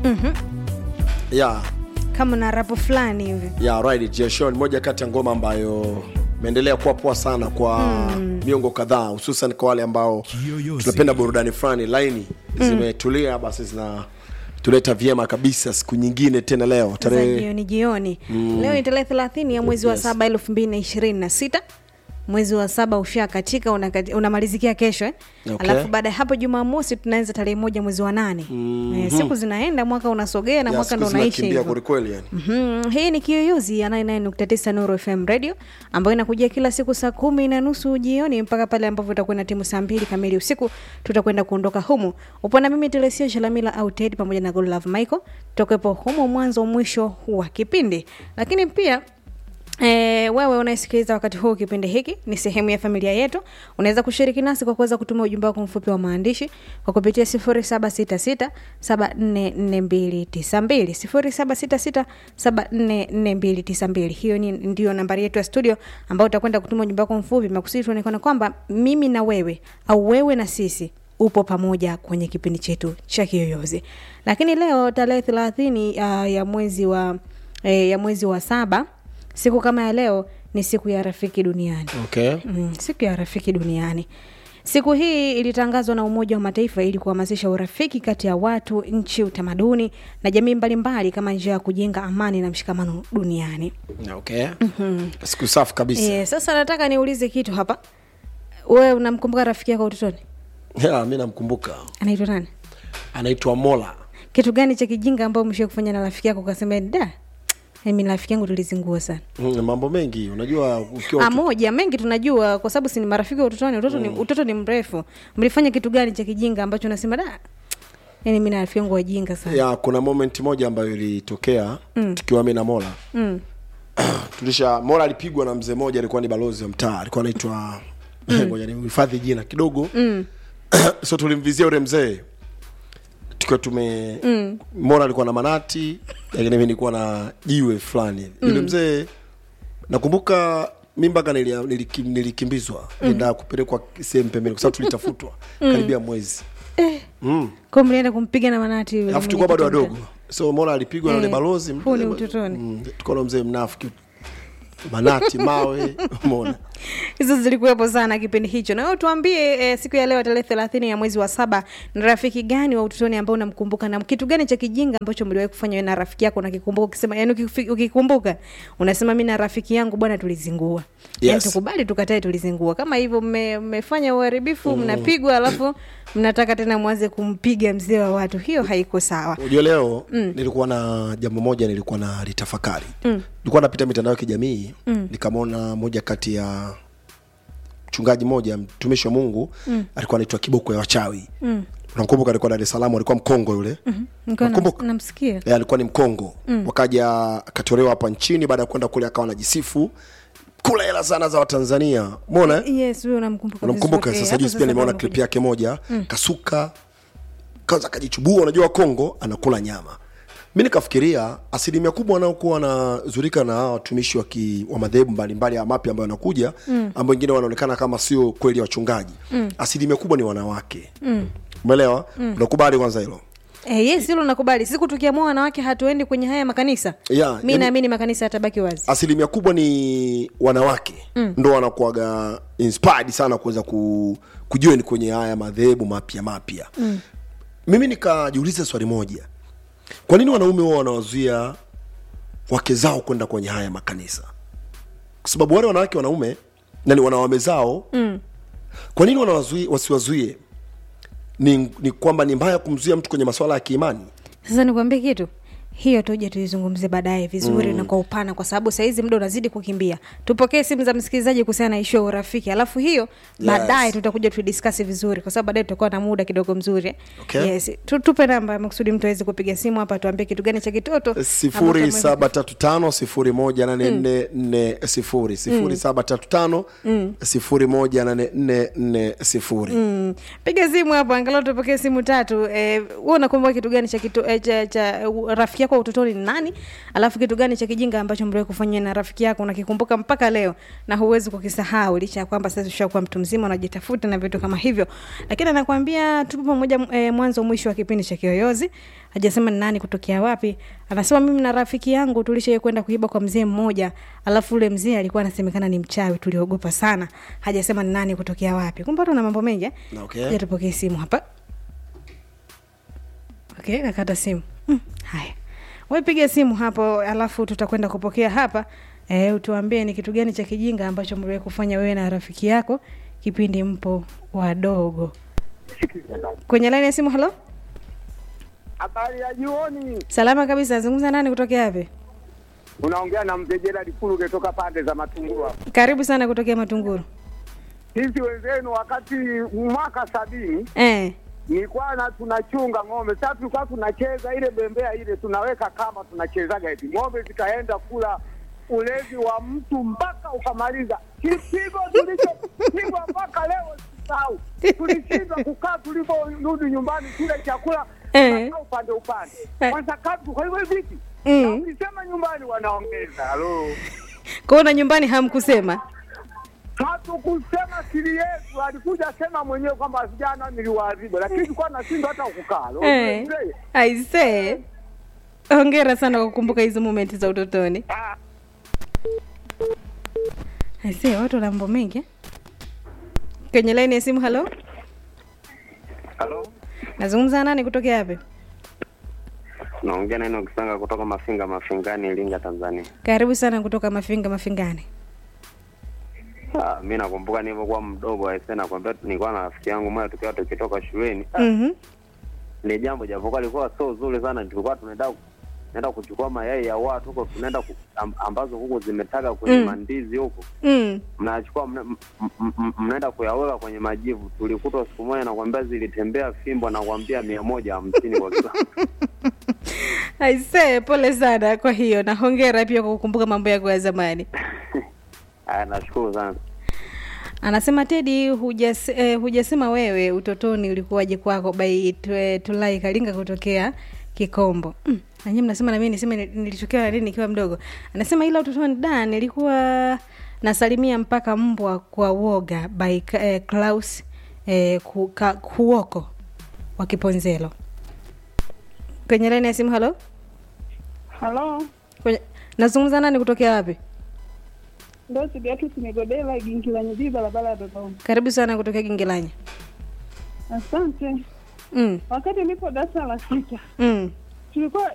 Yeah. Kama na rapo fulani hivi. Yeah, right. Jason moja kati ya ngoma ambayo imeendelea kuwa poa sana kwa miongo kadhaa, hususan kwa wale ambao tunapenda burudani fulani laini zimetulia, basi zina tuleta vyema kabisa siku nyingine tena leo tarehe jioni. Leo ni tarehe 30 ya mwezi wa 7 2026. Mwezi wa 7 ushakatika, unamalizikia kesho Okay. Alafu baada hapo Jumamosi tunaanza tarehe 1 mwezi wa 8. Siku zinaenda, mwaka unasogea na mwaka ndo unaisha hivyo. Hii ni Kiyoyozi ya 99.9 Nuru FM Radio ambayo inakujia kila siku saa 10:30 jioni mpaka pale ambapo tutakuwa na timu saa 2 kamili usiku tutakwenda kuondoka humu. Upo na mimi Telesio Shalamila au Ted pamoja na God Love Michael. Tutakuwepo humu mwanzo mwisho wa kipindi. Lakini pia wewe unasikiliza wakati huu kipindi hiki ni sehemu ya familia yetu. Unaweza kushiriki nasi kwa kuweza kutuma ujumbe wako mfupi wa maandishi kwa kupitia 0766744292 0766744292. Hiyo ndio nambari yetu ya studio ambayo utakwenda kutuma ujumbe wako mfupi makusudi tuonekane kwamba mimi na wewe au wewe na sisi upo pamoja kwenye kipindi chetu cha Kiyoyozi. Lakini leo tarehe 30 ya mwezi wa 7, siku kama ya leo ni siku ya rafiki duniani. Okay. Siku ya rafiki duniani. Siku hii ilitangazwa na Umoja wa Mataifa ili kuhamasisha urafiki kati ya watu, nchi, utamaduni na jamii mbalimbali kama njia ya kujenga amani na mshikamano duniani. Okay. Siku safi kabisa. Sasa nataka niulize kitu hapa. Wewe unamkumbuka rafiki yako utotoni? Yeah, mimi namkumbuka. Anaitwa nani? Anaitwa Mola. Kitu gani cha kijinga ambao mshio kufanya na rafiki yako ukasema mimi rafiki yangu tulizingua sana? Mambo mengi unajua ukiwa moja mengi tunajua kwa sababu si ni marafiki wa utotoni. Utoto ni mrefu. Mlifanya kitu gani cha kijinga ambacho unasema mimi na rafiki yangu wajinga sana? Ya kuna moment moja ambayo ilitokea tukiwa mimi na Mola. Mola alipigwa na mzee mmoja, alikuwa ni balozi wa mtaa, alikuwa anaitwa ngoja ni hifadhi jina kidogo. So tulimvizia yule mzee tukiwa Mola alikuwa na manati, lakini mimi nilikuwa na jiwe fulani. Yule mzee nakumbuka mimi mpaka nilikimbizwa nenda kupelekwa sehemu pembeni kwa sababu tulitafutwa karibia mwezi. Kwa mlienda kumpiga na manati yule. Alafu tulikuwa bado wadogo. So Mola alipigwa na yule balozi ni utotoni. Tulikuwa na mzee mnafiki. Manati mawe umeona. Hizo zilikuwepo sana kipindi hicho. Na wewe tuambie siku ya leo tarehe 30 ya mwezi wa 7 ni rafiki gani wa utotoni ambao unamkumbuka na kitu gani cha kijinga ambacho mliwahi kufanya na rafiki yako na kikumbuka ukisema ukikumbuka unasema mimi na rafiki yangu bwana tulizingua. Yaani tukubali tukatae tulizingua. Kama hivyo mmefanya uharibifu mnapigwa alafu mnataka tena mwanze kumpiga mzee wa watu. Hiyo haiko sawa. Unajua leo nilikuwa na jambo moja nilikuwa na litafakari. Nilikuwa napita mitandao ya kijamii nikamwona moja kati ya mchungaji moja mtumishi wa Mungu alikuwa anaitwa Kiboko ya Wachawi. Nakumbuka alikuwa Dar es Salaam, alikuwa Mkongo yule. Nakumbuka namsikia. Alikuwa ni Mkongo. Wakaja akatolewa hapa nchini baada ya kwenda kule akawa anajisifu kula hela sana za Watanzania. Umeona? Yes, wewe unamkumbuka. Unamkumbuka sasa juzi pia nimeona clip yake moja kasuka kaanza kajichubua. Unajua Kongo anakula nyama. Mimi nikafikiria asilimia kubwa wanaokuwa wanazurika na watumishi wa madhehebu mbalimbali ya mapya ambayo wanakuja ambao wengine wanaonekana kama sio kweli wachungaji. Asilimia kubwa ni wanawake. Umeelewa? Unakubali kwanza hilo? Yes, hilo nakubali. Siku tukiamua wanawake hatuendi kwenye haya makanisa. Mimi naamini makanisa yatabaki wazi. Asilimia kubwa ni wanawake. Ndio wanakuaga inspired sana kuweza kujoin kwenye haya madhehebu mapya. Mimi nikajiuliza swali moja. Kwa nini wanaume wao wanawazuia wake zao kwenda kwenye haya makanisa? Kwa sababu wale wanaume na ni wanawame zao. Kwa nini wasiwazuie? Ni kwamba ni mbaya kumzuia mtu kwenye masuala ya kiimani. Sasa nikwambie kitu. Hiyo tuje tuizungumzie baadaye vizuri na kwa upana kwa sababu saa hizi muda unazidi kukimbia. Tupokee simu za msikilizaji kuhusiana na issue ya urafiki. Alafu hiyo baadaye tutakuja tudiscuss vizuri kwa sababu baadaye tutakuwa na muda kidogo mzuri. Okay. Yes. Tupe namba maksudi mtu aweze kupiga simu hapa tuambie kitu gani cha kitoto. 0735018440 0735018440. Piga simu hapo angalau tupokee simu 3. Wewe unakumbuka kitu gani cha rafiki yako wa utotoni ni nani? Alafu kitu gani cha kijinga ambacho mliwahi kufanya na rafiki yako unakikumbuka mpaka leo na huwezi kukisahau licha ya kwamba sasa ushakuwa mtu mzima unajitafuta na vitu kama hivyo. Lakini anakuambia tupo pamoja mwanzo mwisho wa kipindi cha Kiyoyozi. Hajasema ni nani kutokea wapi. Anasema mimi na rafiki yangu tulishaye kwenda kuiba kwa mzee mmoja, alafu ule mzee alikuwa anasemekana ni mchawi, tuliogopa sana. Hajasema ni nani kutokea wapi. Kumbe tuna mambo mengi. Okay. Tupokee simu hapa. Okay, nakata simu. Haya. Wewe piga simu hapo alafu tutakwenda kupokea hapa. Utuambie ni kitu gani cha kijinga ambacho mliwahi kufanya wewe na rafiki yako kipindi mpo wadogo. Kwenye line ya simu, hello? Habari ya jioni. Salama kabisa. Zungumza nani kutokea wapi? Unaongea na mzee Gerald Kulu kutoka pande za Matunguru hapo. Karibu sana kutokea Matunguru. Sisi wenzenu wakati mwaka 70 nilikuwa na tunachunga ng'ombe. Sasa tulikuwa tunacheza ile bembea ile tunaweka kama tunachezaga hivi. Ng'ombe zikaenda kula ulezi wa mtu mpaka ukamaliza. Kipigo tulichopigwa mpaka leo sisahau. Tulishindwa kukaa tuliporudi nyumbani kule chakula upande. Kwanza katu kwa hivyo vipi? Ukisema nyumbani wanaongeza. Halo. Kwa nyumbani hamkusema? Hatukusema siri yetu, alikuja sema mwenyewe kwamba vijana niliwaadhibu, lakini kwa nashindwa hata kukaa. I say. Hongera sana kukumbuka hizo moments za utotoni. I say watu wana mambo mengi. Kwenye line ya simu, hello? Hello. Nazungumza nani kutokea wapi? Naongea na Enoch Sanga kutoka Mafingani, Iringa, Tanzania. Karibu sana kutoka Mafingani. Mimi nakumbuka nilipokuwa mdogo aisena kwamba nilikuwa na rafiki yangu mmoja tukiwa tukitoka shuleni. Ni jambo japokuwa lilikuwa so zuri sana, tulikuwa tunaenda kuchukua mayai ya watu huko, tunaenda ambazo huko zimetaga kwenye mandizi huko. Mnachukua mnaenda kuyaweka kwenye majivu. Tulikuta siku moja nakwambia zilitembea fimbo na kwambia 150 kwa kilo. I say pole sana kwa hiyo na hongera pia kwa kukumbuka mambo yako ya zamani. Nashukuru sana. Anasema Teddy hujasema wewe utotoni ulikuwaje kwako by Tulai Kalinga kutokea Kikombo. Na nyinyi mnasema na mimi niseme nilitokea lini nikiwa mdogo. Anasema ila utotoni nilikuwa nasalimia mpaka mbwa kwa woga by Klaus Kuoko wa Kiponzelo. Kwenye line ya simu, hello? Hello. Nazungumza nani kutokea wapi? Ndio Beatrice Migodela Gingilanya Biba barabara ya Dodoma. Karibu sana kutokea Gingilanya. Asante. Wakati nilipo darasa la 6. Tulikuwa